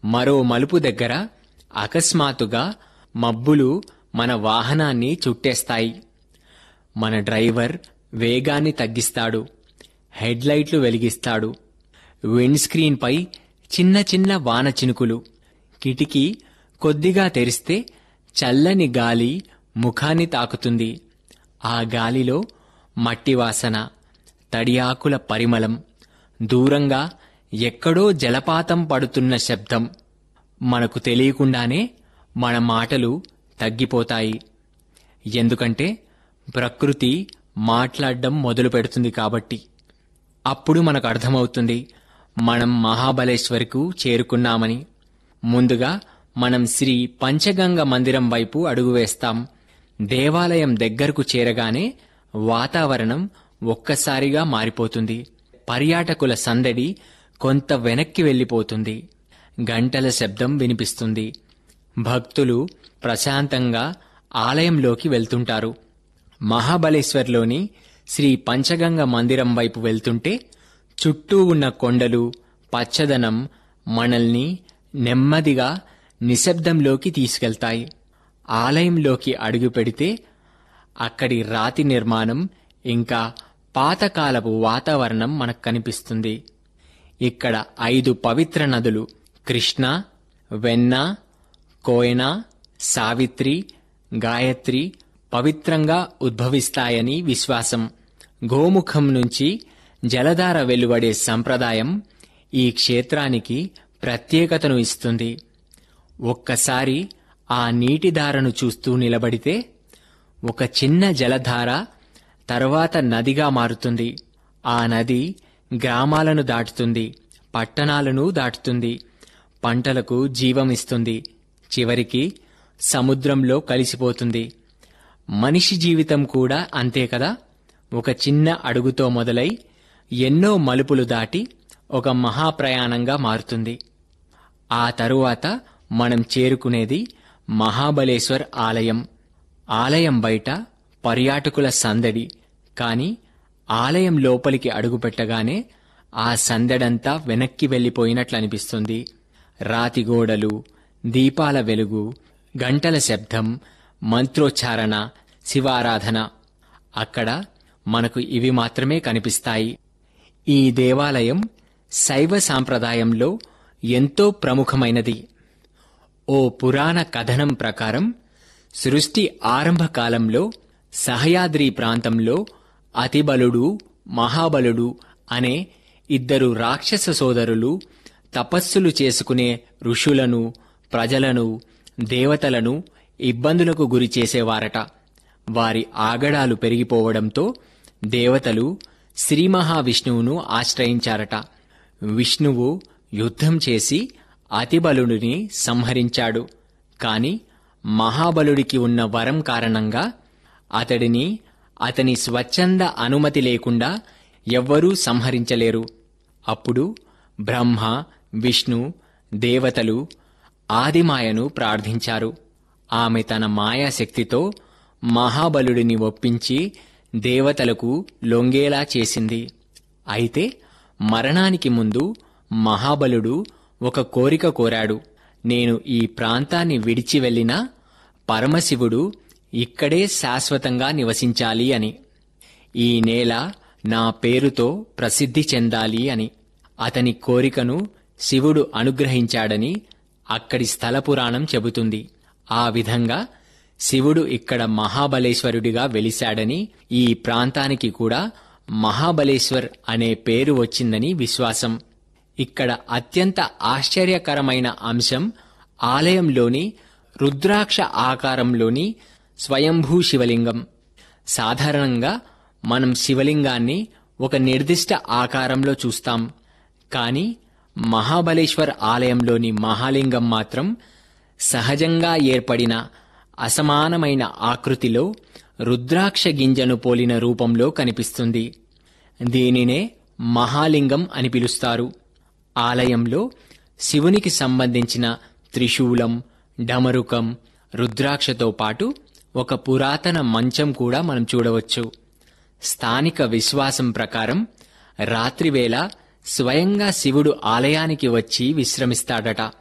మరో మలుపు దగ్గర అకస్మాత్తుగా మబ్బులు మన వాహనాన్ని చుట్టేస్తాయి. మన డ్రైవర్ వేగాన్ని తగ్గిస్తాడు, హెడ్లైట్లు వెలిగిస్తాడు. విండ్ స్క్రీన్పై చిన్న చిన్న వాన చినుకులు. కిటికీ కొద్దిగా తెరిస్తే చల్లని గాలి ముఖాన్ని తాకుతుంది. ఆ గాలిలో మట్టి వాసన, తడి ఆకుల పరిమళం, దూరంగా ఎక్కడో జలపాతం పడుతున్న శబ్దం. మనకు తెలియకుండానే మన మాటలు తగ్గిపోతాయి. ఎందుకంటే ప్రకృతి మాట్లాడడం మొదలు పెడుతుంది కాబట్టి. అప్పుడు మనకు అర్థమవుతుంది మనం మహాబలేశ్వర్కు చేరుకున్నామని. ముందుగా మనం శ్రీ పంచగంగ మందిరం వైపు అడుగు వేస్తాం. దేవాలయం దగ్గరకు చేరగానే వాతావరణం ఒక్కసారిగా మారిపోతుంది. పర్యాటకుల సందడి కొంత వెనక్కి వెళ్ళిపోతుంది. గంటల శబ్దం వినిపిస్తుంది. భక్తులు ప్రశాంతంగా ఆలయంలోకి వెళ్తుంటారు. మహాబలేశ్వర్లోని శ్రీ పంచగంగ మందిరం వైపు వెళ్తుంటే చుట్టూ ఉన్న కొండలు, పచ్చదనం మనల్ని నెమ్మదిగా నిశ్శబ్దంలోకి తీసుకెళ్తాయి. ఆలయంలోకి అడుగు పెడితే అక్కడి రాతి నిర్మాణం ఇంకా పాతకాలపు వాతావరణం మనకు కనిపిస్తుంది. ఇక్కడ 5 పవిత్ర నదులు కృష్ణ, వెన్న, కోయన, సావిత్రి, గాయత్రి పవిత్రంగా ఉద్భవిస్తాయని విశ్వాసం. గోముఖం నుంచి జలధార వెలువడే సంప్రదాయం ఈ క్షేత్రానికి ప్రత్యేకతను ఇస్తుంది. ఒక్కసారి ఆ నీటిధారను చూస్తూ నిలబడితే ఒక చిన్న జలధార తర్వాత నదిగా మారుతుంది. ఆ నది గ్రామాలను దాటుతుంది, పట్టణాలను దాటుతుంది, పంటలకు జీవమిస్తుంది, చివరికి సముద్రంలో కలిసిపోతుంది. మనిషి జీవితం కూడా అంతే కదా. ఒక చిన్న అడుగుతో మొదలై ఎన్నో మలుపులు దాటి ఒక మహాప్రయాణంగా మారుతుంది. ఆ తరువాత మనం చేరుకునేది మహాబలేశ్వర్ ఆలయం. ఆలయం బయట పర్యాటకుల సందడి. కాని ఆలయం లోపలికి అడుగుపెట్టగానే ఆ సందడంతా వెనక్కి వెళ్లిపోయినట్లనిపిస్తుంది. రాతి గోడలు, దీపాల వెలుగు, గంటల శబ్దం, మంత్రోచ్చారణ, శివారాధన. అక్కడ మనకు ఇవి మాత్రమే కనిపిస్తాయి. ఈ దేవాలయం శైవ సాంప్రదాయంలో ఎంతో ప్రముఖమైనది. ఓ పురాణ కథనం ప్రకారం సృష్టి ఆరంభ కాలంలో సహయాద్రి ప్రాంతంలో అతిబలుడు, మహాబలుడు అనే 2 రాక్షస సోదరులు తపస్సులు చేసుకునే ఋషులను, ప్రజలను, దేవతలను ఇబ్బందులకు గురి చేసేవారట. వారి ఆగడాలు పెరిగిపోవడంతో దేవతలు శ్రీ మహావిష్ణువును ఆశ్రయించారట. విష్ణువు యుద్ధం చేసి అతిబలుడిని సంహరించాడు. కాని మహాబలుడికి ఉన్న వరం కారణంగా అతడిని అతని స్వచ్ఛంద అనుమతి లేకుండా ఎవ్వరూ సంహరించలేరు. అప్పుడు బ్రహ్మ, విష్ణు, దేవతలు ఆదిమాయను ప్రార్థించారు. ఆమె తన మాయాశక్తితో మహాబలుడిని ఒప్పించి దేవతలకు లొంగేలా చేసింది. అయితే మరణానికి ముందు మహాబలుడు ఒక కోరిక కోరాడు. నేను ఈ ప్రాంతాన్ని విడిచి వెళ్లినా పరమశివుడు ఇక్కడే శాశ్వతంగా నివసించాలి అని. ఈ నేల నా పేరుతో ప్రసిద్ధి చెందాలి అని. అతని కోరికను శివుడు అనుగ్రహించాడని అక్కడి స్థల పురాణం చెబుతుంది. ఆ విధంగా శివుడు ఇక్కడ మహాబలేశ్వరుడిగా వెలిశాడని, ఈ ప్రాంతానికి కూడా మహాబలేశ్వర్ అనే పేరు వచ్చిందని విశ్వాసం. ఇక్కడ అత్యంత ఆశ్చర్యకరమైన అంశం ఆలయంలోని రుద్రాక్ష ఆకారంలోని స్వయంభూ శివలింగం. సాధారణంగా మనం శివలింగాన్ని ఒక నిర్దిష్ట ఆకారంలో చూస్తాం. కాని మహాబలేశ్వర్ ఆలయంలోని మహాలింగం మాత్రం సహజంగా ఏర్పడిన అసమానమైన ఆకృతిలో రుద్రాక్ష గింజను పోలిన రూపంలో కనిపిస్తుంది. దీనినే మహాలింగం అని పిలుస్తారు. ఆలయంలో శివునికి సంబంధించిన త్రిశూలం, డమరుకం, రుద్రాక్షతో పాటు ఒక పురాతన మంచం కూడా మనం చూడవచ్చు. స్థానిక విశ్వాసం ప్రకారం రాత్రివేళ స్వయంగా శివుడు ఆలయానికి వచ్చి విశ్రమిస్తాడట.